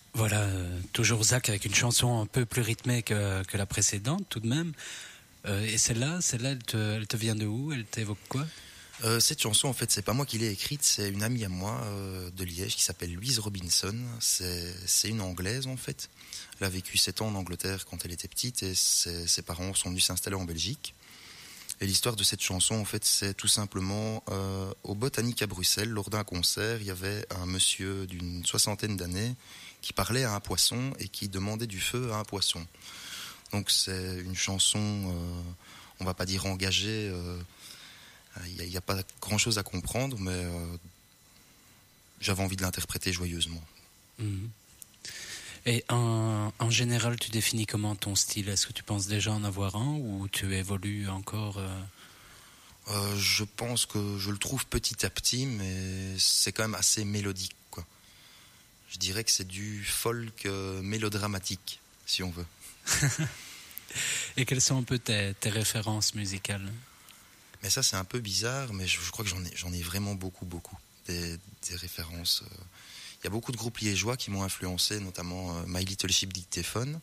Voilà, toujours Zach avec une chanson un peu plus rythmée que la précédente, tout de même. Et celle-là, elle te vient de où? Elle t'évoque quoi? Cette chanson, en fait, c'est pas moi qui l'ai écrite, c'est une amie à moi de Liège qui s'appelle Louise Robinson. C'est une Anglaise, en fait. Elle a vécu 7 ans en Angleterre quand elle était petite et ses parents sont venus s'installer en Belgique. Et l'histoire de cette chanson, en fait, c'est tout simplement au Botanique à Bruxelles, lors d'un concert, il y avait un monsieur d'une 60aine d'années qui parlait à un poisson et qui demandait du feu à un poisson. Donc c'est une chanson, on va pas dire engagée, il n'y a pas grand-chose à comprendre, mais j'avais envie de l'interpréter joyeusement. Mhm. Et en général, tu définis comment ton style? Est-ce que tu penses déjà en avoir un ou tu évolues encore Je pense que je le trouve petit à petit, mais c'est quand même assez mélodique, quoi. Je dirais que c'est du folk mélodramatique, si on veut. Et quelles sont un peu tes références musicales? Mais ça, c'est un peu bizarre, mais je crois que j'en ai vraiment beaucoup. Des références. Il y a beaucoup de groupes liégeois qui m'ont influencé, notamment My Little Ship Dictaphone.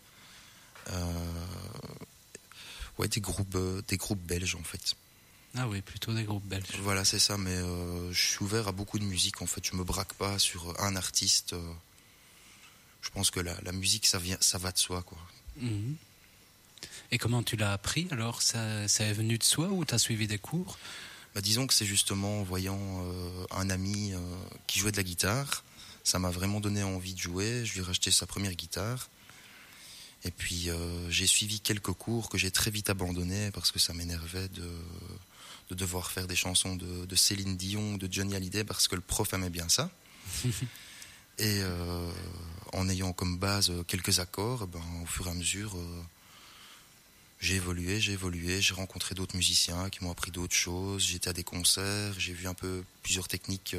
Ouais, des groupes belges, en fait. Ah oui, plutôt des groupes belges. Voilà, c'est ça, mais je suis ouvert à beaucoup de musique, en fait. Je me braque pas sur un artiste. Je pense que la musique, ça va de soi, quoi. Mhm. Et comment tu l'as appris alors? Ça est venu de soi ou tu as suivi des cours? Disons que c'est justement en voyant un ami qui jouait de la guitare. Ça m'a vraiment donné envie de jouer. Je lui ai racheté sa première guitare. Et puis j'ai suivi quelques cours que j'ai très vite abandonnés parce que ça m'énervait de devoir faire des chansons de Céline Dion ou de Johnny Hallyday parce que le prof aimait bien ça. Et en ayant comme base quelques accords, au fur et à mesure, j'ai évolué, j'ai rencontré d'autres musiciens qui m'ont appris d'autres choses, j'étais à des concerts, j'ai vu un peu plusieurs techniques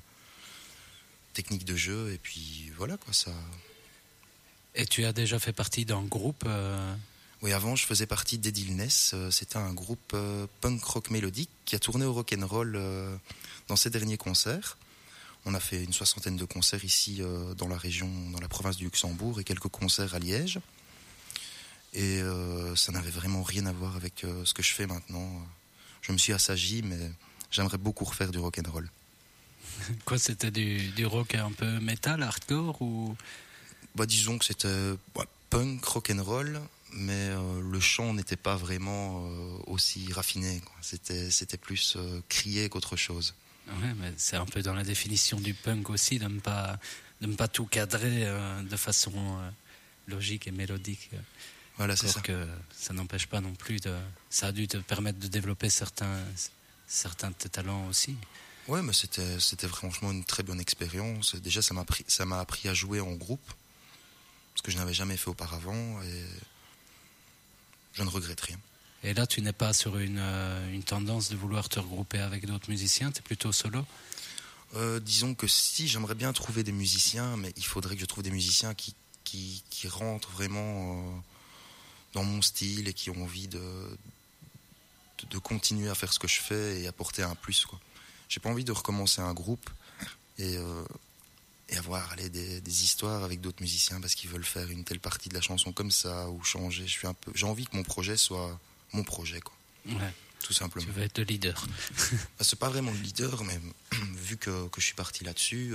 de jeu, et puis voilà quoi, ça. Et tu as déjà fait partie d'un groupe Oui, avant je faisais partie d'Edilness, c'était un groupe punk rock mélodique qui a tourné au rock'n'roll dans ses derniers concerts. On a fait une 60aine de concerts ici dans la région, dans la province du Luxembourg, et quelques concerts à Liège. Et ça n'avait vraiment rien à voir avec ce que je fais maintenant. Je me suis assagi, mais j'aimerais beaucoup refaire du rock'n'roll. Quoi, c'était du rock un peu métal, hardcore ou... Disons que c'était punk, rock'n'roll, mais le chant n'était pas vraiment aussi raffiné, quoi. C'était plus crier qu'autre chose. Ouais, mais c'est un peu dans la définition du punk aussi, de ne pas tout cadrer de façon logique et mélodique. Voilà, c'est ça. Que ça n'empêche pas non plus ça a dû te permettre de développer certains de tes talents aussi. Ouais, mais c'était franchement une très bonne expérience. Déjà, ça m'a appris à jouer en groupe, ce que je n'avais jamais fait auparavant, et je ne regrette rien. Et là, tu n'es pas sur une tendance de vouloir te regrouper avec d'autres musiciens, tu es plutôt solo? Disons que si, j'aimerais bien trouver des musiciens, mais il faudrait que je trouve des musiciens qui rentrent vraiment dans mon style et qui ont envie de continuer à faire ce que je fais et apporter un plus, quoi. J'ai pas envie de recommencer un groupe et avoir des histoires avec d'autres musiciens parce qu'ils veulent faire une telle partie de la chanson comme ça ou changer. J'ai envie que mon projet soit mon projet, quoi. Ouais. Tout simplement. Tu veux être le leader. C'est pas vraiment le leader, mais vu que je suis parti là-dessus,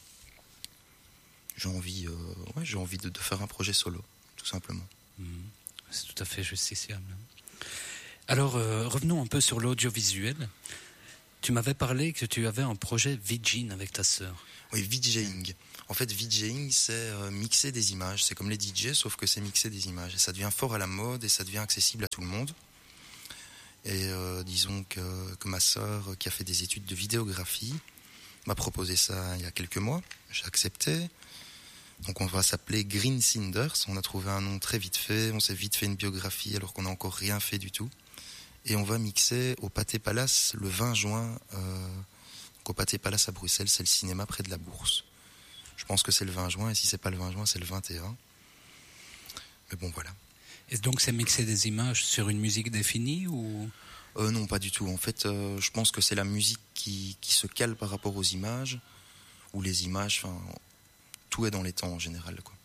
j'ai envie de faire un projet solo, tout simplement. C'est tout à fait justiciable. Alors, revenons un peu sur l'audiovisuel. Tu m'avais parlé que tu avais un projet VJing avec ta sœur. Oui, VJing. En fait, VJing, c'est mixer des images. C'est comme les DJ, sauf que c'est mixer des images. Et ça devient fort à la mode et ça devient accessible à tout le monde. Et disons que ma sœur, qui a fait des études de vidéographie, m'a proposé ça il y a quelques mois. J'ai accepté. Donc on va s'appeler Green Cinders. On a trouvé un nom très vite fait. On s'est vite fait une biographie alors qu'on n'a encore rien fait du tout. Et on va mixer au Pâté Palace le 20 juin. Donc au Pâté Palace à Bruxelles, c'est le cinéma près de la Bourse. Je pense que c'est le 20 juin. Et si c'est pas le 20 juin, c'est le 21. Mais bon, voilà. Et donc c'est mixer des images sur une musique définie ou... Non, pas du tout. En fait, je pense que c'est la musique qui se cale par rapport aux images. Ou les images, tout est dans les temps en général, quoi.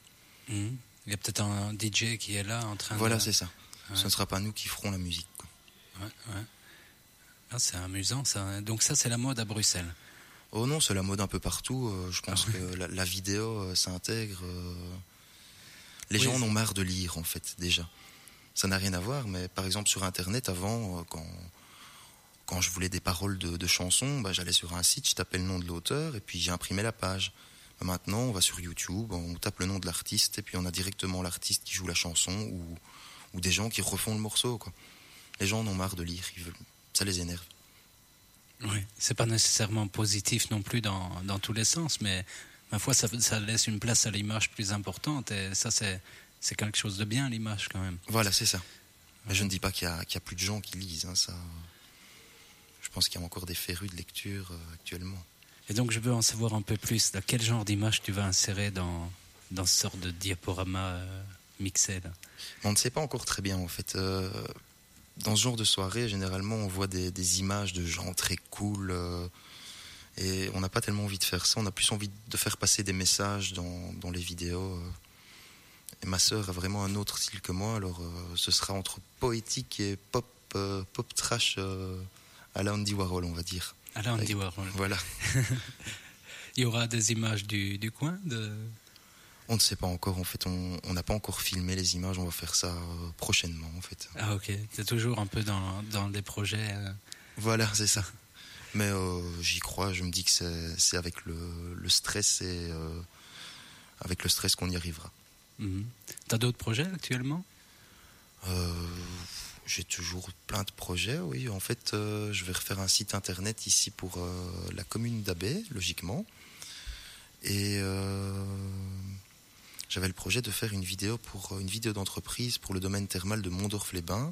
Il y a peut-être un DJ qui est là en train Voilà, de... c'est ça. Ouais. Ce ne sera pas nous qui ferons la musique, quoi. Ouais. Ah, c'est amusant ça. Donc ça, c'est la mode à Bruxelles. Oh non, c'est la mode un peu partout. Je pense que la vidéo s'intègre. Les gens en ont marre de lire, en fait, déjà. Ça n'a rien à voir, mais par exemple sur Internet, avant, quand je voulais des paroles de chansons, j'allais sur un site, je tapais le nom de l'auteur et puis j'imprimais la page. Maintenant, on va sur YouTube, on tape le nom de l'artiste et puis on a directement l'artiste qui joue la chanson ou des gens qui refont le morceau, quoi. Les gens en ont marre de lire, ça les énerve. Oui, c'est pas nécessairement positif non plus dans tous les sens, mais ma foi, ça laisse une place à l'image plus importante et ça, c'est quelque chose de bien, l'image, quand même. Voilà, c'est ça. Mais je ne dis pas qu'il y a plus de gens qui lisent, hein, ça. Je pense qu'il y a encore des férus de lecture actuellement. Et donc, je veux en savoir un peu plus. Dans quel genre d'image tu vas insérer dans ce sorte de diaporama mixé là? On ne sait pas encore très bien, en fait. Dans ce genre de soirée, généralement, on voit des images de gens très cool. Et on n'a pas tellement envie de faire ça. On a plus envie de faire passer des messages dans les vidéos. Et ma sœur a vraiment un autre style que moi. Alors, ce sera entre poétique et pop trash à la Andy Warhol, on va dire. À la Andy Warhol. Voilà. Il y aura des images du coin On ne sait pas encore, en fait, on n'a pas encore filmé les images, on va faire ça prochainement, en fait. Ah ok, c'est toujours un peu dans des projets... Voilà, c'est ça. Mais j'y crois, je me dis que c'est avec le stress et avec le stress qu'on y arrivera. T'as d'autres projets actuellement? J'ai toujours plein de projets, oui. En fait, je vais refaire un site internet ici pour la commune d'Abbé, logiquement. Et... j'avais le projet de faire une vidéo d'entreprise pour le domaine thermal de Mondorf-les-Bains.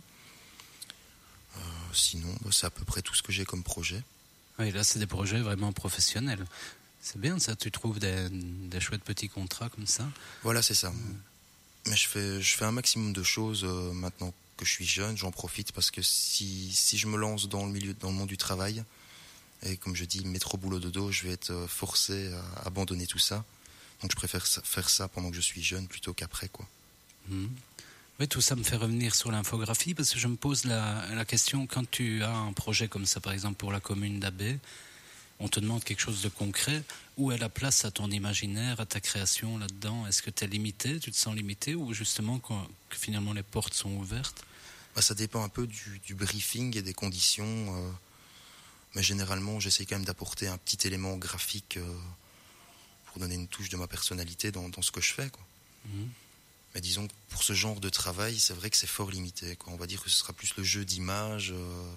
Sinon, c'est à peu près tout ce que j'ai comme projet. Oui, là, c'est des projets vraiment professionnels. C'est bien ça, tu trouves des chouettes petits contrats comme ça. Voilà, c'est ça. Mais je fais un maximum de choses maintenant que je suis jeune. J'en profite parce que si je me lance dans le monde du travail, et comme je dis, métro boulot dodo, je vais être forcé à abandonner tout ça. Donc je préfère faire ça pendant que je suis jeune plutôt qu'après, quoi. Oui, tout ça me fait revenir sur l'infographie parce que je me pose la question, quand tu as un projet comme ça, par exemple pour la commune d'Abbé, on te demande quelque chose de concret, où est la place à ton imaginaire, à ta création là-dedans? Est-ce que tu es limité, tu te sens limité ou justement que finalement les portes sont ouvertes? Ça dépend un peu du briefing et des conditions, mais généralement j'essaie quand même d'apporter un petit élément graphique pour donner une touche de ma personnalité dans ce que je fais, quoi. Mais disons que pour ce genre de travail, c'est vrai que c'est fort limité, quoi. On va dire que ce sera plus le jeu d'images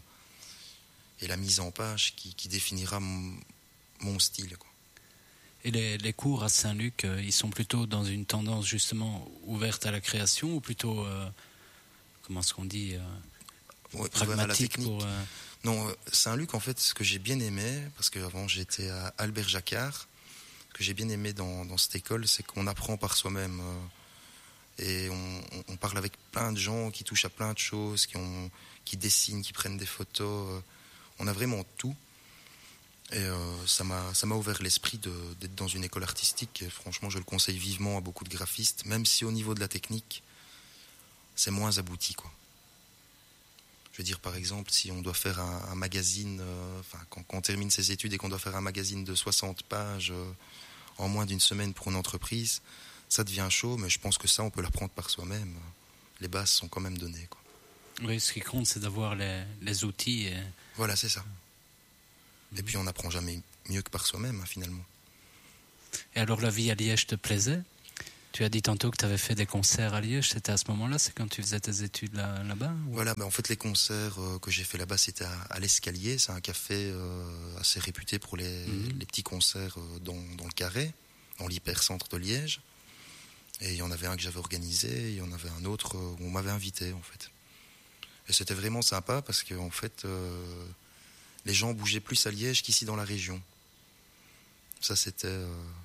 et la mise en page qui définira mon style, quoi. Et les cours à Saint-Luc, ils sont plutôt dans une tendance justement ouverte à la création ou plutôt, comment est-ce qu'on dit, pragmatique pour... Non, Saint-Luc, en fait, ce que j'ai bien aimé, parce qu'avant j'étais à Albert Jacquard, ce que j'ai bien aimé dans cette école, c'est qu'on apprend par soi-même. Et on parle avec plein de gens qui touchent à plein de choses, qui dessinent, qui prennent des photos. On a vraiment tout. Et ça m'a ouvert l'esprit d'être dans une école artistique. Et franchement, je le conseille vivement à beaucoup de graphistes, même si au niveau de la technique, c'est moins abouti, quoi. Je veux dire, par exemple, si on doit faire un magazine, quand on termine ses études et qu'on doit faire un magazine de 60 pages en moins d'une semaine pour une entreprise, ça devient chaud, mais je pense que ça, on peut l'apprendre par soi-même. Les bases sont quand même données, quoi. Oui, ce qui compte, c'est d'avoir les outils. Voilà, c'est ça. Et puis, on n'apprend jamais mieux que par soi-même, finalement. Et alors, la vie à Liège te plaisait? Tu as dit tantôt que tu avais fait des concerts à Liège. C'était à ce moment-là? C'est quand tu faisais tes études là-bas ou... Voilà, en fait, les concerts que j'ai fait là-bas, c'était à l'Escalier. C'est un café assez réputé pour les petits concerts dans le Carré, dans l'hypercentre de Liège. Et il y en avait un que j'avais organisé, et il y en avait un autre où on m'avait invité, en fait. Et c'était vraiment sympa parce que, en fait, les gens bougeaient plus à Liège qu'ici dans la région. Ça, c'était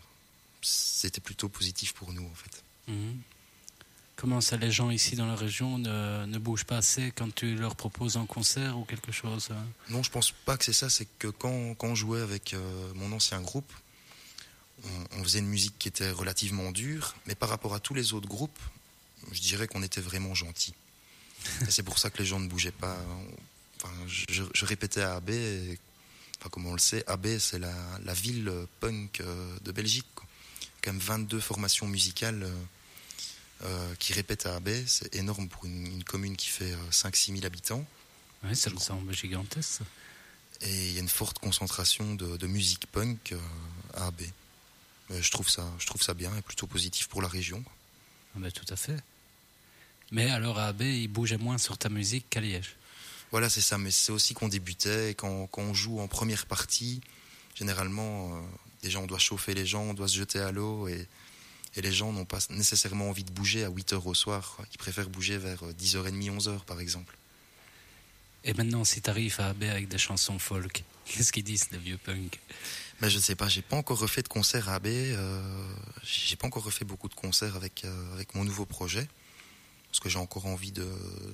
plutôt positif pour nous, en fait. Comment ça, les gens ici dans la région ne bougent pas assez quand tu leur proposes un concert ou quelque chose? Non, je pense pas que c'est ça. C'est que quand on jouait avec mon ancien groupe, on faisait une musique qui était relativement dure, mais par rapport à tous les autres groupes, je dirais qu'on était vraiment gentils. Et c'est pour ça que les gens ne bougeaient pas. Enfin, je répétais à AB, enfin, comme on le sait, AB c'est la ville punk de Belgique, quoi. Quand même 22 formations musicales qui répètent à AB, c'est énorme pour une commune qui fait 5-6 000 habitants. Oui, ça me semble gigantesque. Et il y a une forte concentration de musique punk à AB. Je trouve ça bien et plutôt positif pour la région. Ah ben, tout à fait. Mais alors à AB, il bougeait moins sur ta musique qu'à Liège. Voilà, c'est ça. Mais c'est aussi qu'on débutait. Quand on joue en première partie, généralement, déjà on doit chauffer les gens, on doit se jeter à l'eau. Et les gens n'ont pas nécessairement envie de bouger à 8h au soir, quoi. Ils préfèrent bouger vers 10h30, 11h par exemple. Et maintenant, si tu arrives à AB avec des chansons folk, qu'est-ce qu'ils disent, les vieux punks? Ben, je ne sais pas, j'ai pas encore refait de concert à AB. J'ai pas encore refait beaucoup de concerts avec mon nouveau projet. Parce que j'ai encore envie de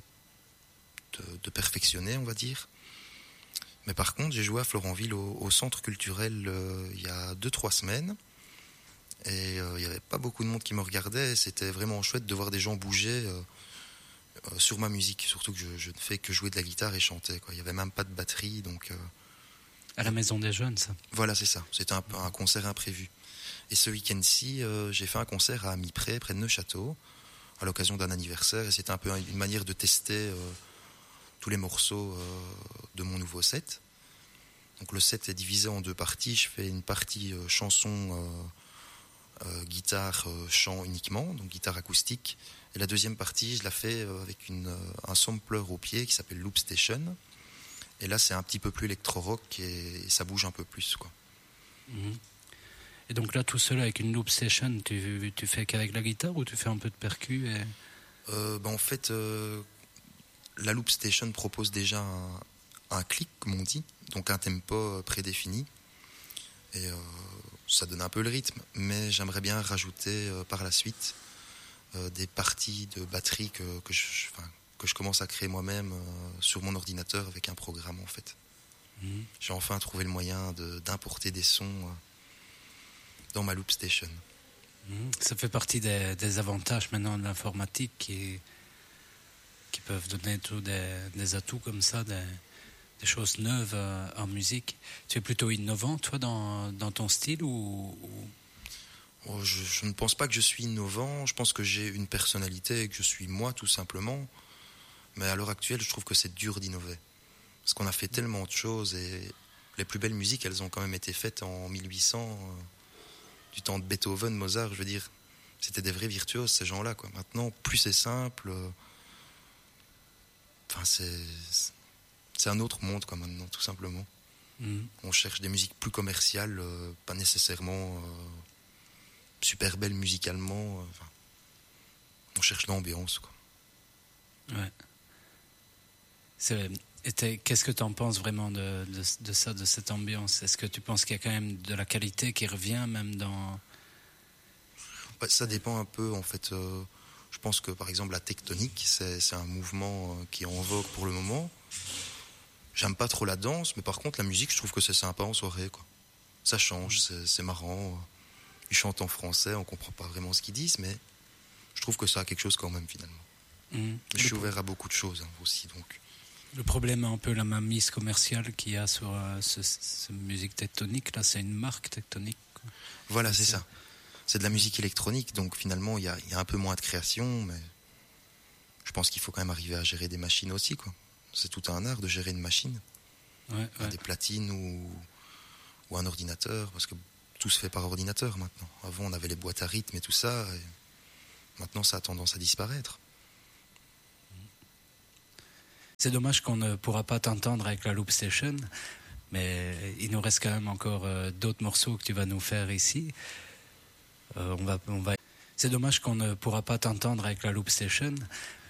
perfectionner, on va dire. Mais par contre, j'ai joué à Florentville au centre culturel il y a 2-3 semaines. Et il n'y avait pas beaucoup de monde qui me regardait. C'était vraiment chouette de voir des gens bouger sur ma musique. Surtout que je ne fais que jouer de la guitare et chanter, quoi. Il n'y avait même pas de batterie. Donc, à la Maison des Jeunes, ça. Voilà, c'est ça. C'était un concert imprévu. Et ce week-end-ci, j'ai fait un concert à Mipré, près de Neuchâteau, à l'occasion d'un anniversaire. Et c'était un peu une manière de tester tous les morceaux de mon nouveau set. Donc le set est divisé en 2 parties. Je fais une partie chanson, guitare, chant uniquement, donc guitare acoustique. Et la deuxième partie, je la fais avec un sampler au pied qui s'appelle Loop Station. Et là, c'est un petit peu plus électro-rock et ça bouge un peu plus, quoi. Mmh. Et donc là, tout seul avec une Loop Station, tu fais qu'avec la guitare ou tu fais un peu de percu En fait, la Loop Station propose déjà un clic, comme on dit, donc un tempo prédéfini. Et ça donne un peu le rythme, mais j'aimerais bien rajouter par la suite des parties de batterie que je commence à créer moi-même sur mon ordinateur avec un programme, en fait. Mmh. J'ai enfin trouvé le moyen d'importer des sons dans ma Loop Station. Ça fait partie des avantages maintenant de l'informatique qui peuvent donner des atouts comme ça, des choses neuves en musique. Tu es plutôt innovant, toi, dans ton style ou... Je ne pense pas que je suis innovant. Je pense que j'ai une personnalité et que je suis moi, tout simplement. Mais à l'heure actuelle, je trouve que c'est dur d'innover. Parce qu'on a fait tellement de choses et les plus belles musiques, elles ont quand même été faites en 1800, du temps de Beethoven, Mozart, je veux dire. C'était des vrais virtuoses, ces gens-là, quoi. Maintenant, plus c'est simple... c'est un autre monde, quoi, maintenant, tout simplement. On cherche des musiques plus commerciales, pas nécessairement super belles musicalement. On cherche l'ambiance, quoi. Ouais. Qu'est-ce que tu en penses vraiment de ça, de cette ambiance? Est-ce que tu penses qu'il y a quand même de la qualité qui revient, même dans... Ça dépend un peu, en fait. Je pense que, par exemple, la tectonique, c'est un mouvement qui est en vogue pour le moment. J'aime pas trop la danse, mais par contre, la musique, je trouve que c'est sympa en soirée, quoi. Ça change, c'est marrant. Ils chantent en français, on comprend pas vraiment ce qu'ils disent, mais je trouve que ça a quelque chose quand même, finalement. Je suis ouvert à beaucoup de choses, aussi, donc... Le problème, un peu la mainmise commerciale qu'il y a sur cette musique tectonique, là, c'est une marque tectonique, quoi. Voilà, c'est ça. C'est de la musique électronique, donc finalement, il y a un peu moins de création, mais je pense qu'il faut quand même arriver à gérer des machines aussi, quoi. C'est tout un art de gérer une machine. Ouais. Des platines ou un ordinateur, parce que tout se fait par ordinateur maintenant. Avant, on avait les boîtes à rythme et tout ça, et maintenant, ça a tendance à disparaître. C'est dommage qu'on ne pourra pas t'entendre avec la Loop Station, mais il nous reste quand même encore d'autres morceaux que tu vas nous faire ici. C'est dommage qu'on ne pourra pas t'entendre avec la Loop Station,